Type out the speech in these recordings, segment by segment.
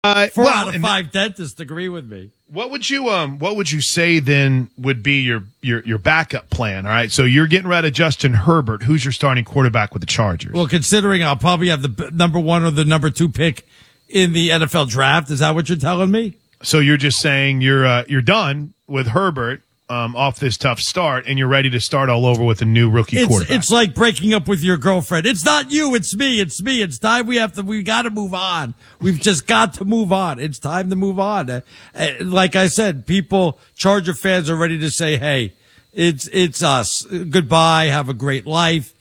Four out of five dentists agree with me. What would you say then would be your backup plan? All right, so you're getting rid of Justin Herbert. Who's your starting quarterback with the Chargers? Well, considering I'll probably have the number 1 or the number 2 pick in the NFL draft, is that what you're telling me? So you're just saying you're done with Herbert off this tough start, and you're ready to start all over with a new rookie quarterback. It's like breaking up with your girlfriend. It's not you, it's me. It's time we got to move on. We've just got to move on. It's time to move on. Like I said, Charger fans are ready to say, hey, it's us. Goodbye. Have a great life.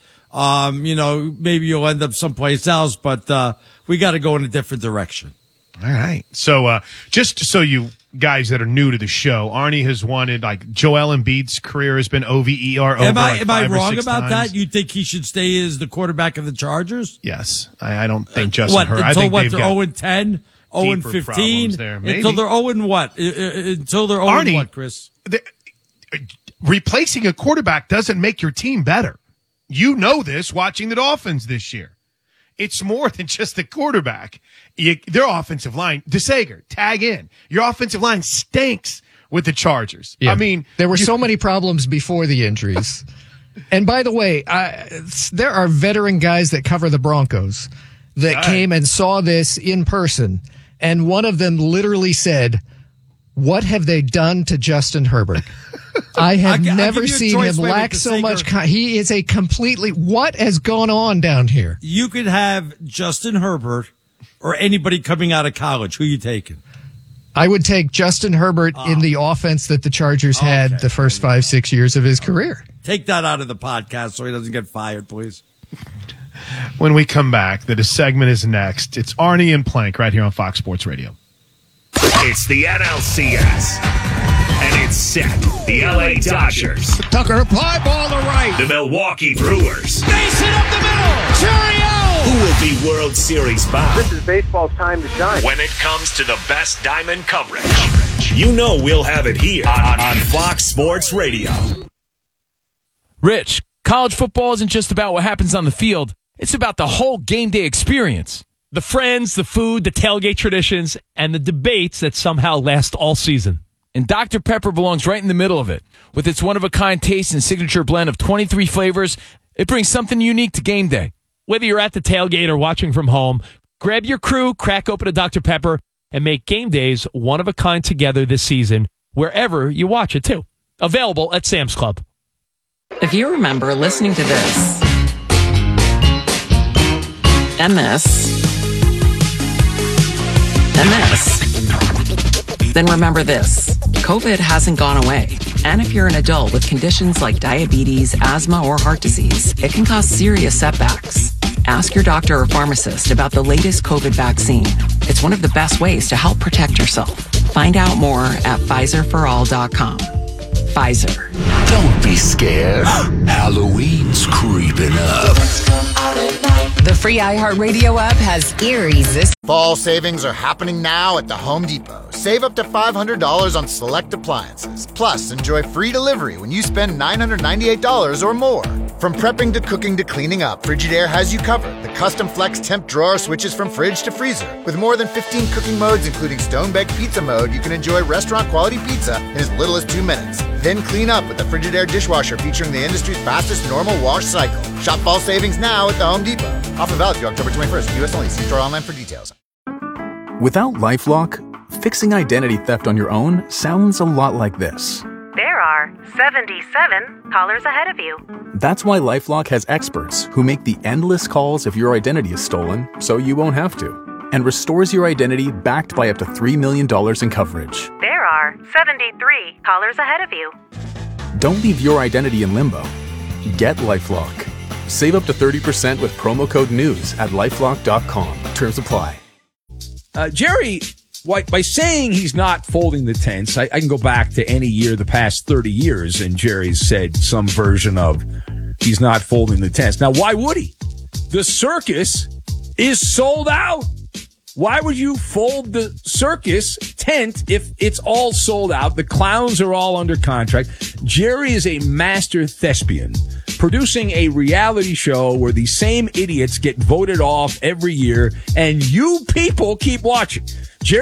Maybe you'll end up someplace else, but we got to go in a different direction. All right. So, just so you guys that are new to the show, Arnie has wanted, Joel Embiid's career has been OVER over Am I wrong about times. that? You think he should stay as the quarterback of the Chargers? Yes. I don't think Justin Herbert. Until I think they're 0-10, 0-15? Until they're 0-what? Until they're 0-what, Chris? Replacing a quarterback doesn't make your team better. You know this watching the Dolphins this year. It's more than just the quarterback. Their offensive line, DeSager, tag in. Your offensive line stinks with the Chargers. Yeah. I mean, there were so many problems before the injuries. And by the way, there are veteran guys that cover the Broncos that came and saw this in person. And one of them literally said, "What have they done to Justin Herbert?" I have never seen him lack so much. He is a completely. What has gone on down here? You could have Justin Herbert or anybody coming out of college. Who you taking? I would take Justin Herbert in the offense that the Chargers had the first 5-6 years of his career. Take that out of the podcast so he doesn't get fired, please. When we come back, the segment is next. It's Arnie and Plank right here on Fox Sports Radio. It's the NLCS. And it's set. The LA Dodgers. Tucker, fly ball to right. The Milwaukee Brewers. Base hit up the middle. Cheerio! Who will be World Series bound? This is baseball's time to shine. When it comes to the best diamond coverage, you know we'll have it here on Fox Sports Radio. Rich, college football isn't just about what happens on the field. It's about the whole game day experience. The friends, the food, the tailgate traditions, and the debates that somehow last all season. And Dr. Pepper belongs right in the middle of it. With its one-of-a-kind taste and signature blend of 23 flavors, it brings something unique to game day. Whether you're at the tailgate or watching from home, grab your crew, crack open a Dr. Pepper, and make game days one-of-a-kind together this season, wherever you watch it, too. Available at Sam's Club. If you remember listening to this, and this, then remember this. COVID hasn't gone away. And if you're an adult with conditions like diabetes, asthma, or heart disease, it can cause serious setbacks. Ask your doctor or pharmacist about the latest COVID vaccine. It's one of the best ways to help protect yourself. Find out more at PfizerForAll.com. Pfizer. Don't be scared. Halloween's creeping up. The free iHeartRadio app has irresistible. Fall savings are happening now at the Home Depot. Save up to $500 on select appliances. Plus, enjoy free delivery when you spend $998 or more. From prepping to cooking to cleaning up, Frigidaire has you covered. The custom flex temp drawer switches from fridge to freezer. With more than 15 cooking modes, including stone-baked pizza mode, you can enjoy restaurant-quality pizza in as little as 2 minutes. Then clean up with the Frigidaire dishwasher featuring the industry's fastest normal wash cycle. Shop fall savings now at the Home Depot. Offer valid through October 21st. U.S. only. See store online for details. Without LifeLock, fixing identity theft on your own sounds a lot like this. There are 77 callers ahead of you. That's why LifeLock has experts who make the endless calls if your identity is stolen so you won't have to, and restores your identity backed by up to $3 million in coverage. There are 73 callers ahead of you. Don't leave your identity in limbo. Get LifeLock. Save up to 30% with promo code NEWS at LifeLock.com. Terms apply. Jerry, by saying he's not folding the tents, I can go back to any year the past 30 years, and Jerry's said some version of he's not folding the tents. Now, why would he? The circus is sold out. Why would you fold the circus tent if it's all sold out? The clowns are all under contract. Jerry is a master thespian producing a reality show where the same idiots get voted off every year, and you people keep watching.